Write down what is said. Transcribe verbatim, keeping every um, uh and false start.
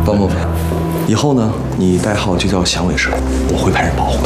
方莫凡，以后呢，你代号就叫响尾蛇，我会派人保护